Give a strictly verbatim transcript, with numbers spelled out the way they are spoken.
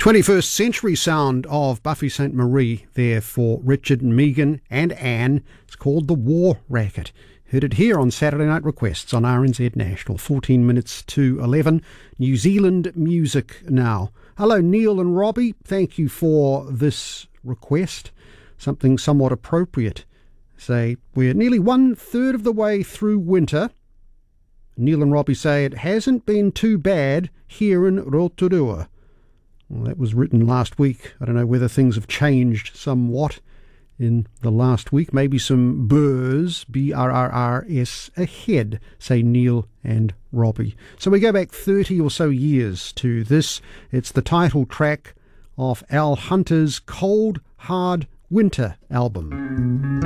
twenty-first century sound of Buffy Sainte Marie there for Richard, Megan and Anne. It's called The War Racket. Heard it here on Saturday Night Requests on R N Z National. fourteen minutes to eleven. New Zealand music now. Hello Neil and Robbie. Thank you for this request. Something somewhat appropriate. Say, we're nearly one third of the way through winter. Neil and Robbie say it hasn't been too bad here in Rotorua. Well, that was written last week. I don't know whether things have changed somewhat in the last week. Maybe some burrs, B R R R S, ahead, say Neil and Robbie. So we go back thirty or so years to this. It's the title track of Al Hunter's Cold Hard Winter album.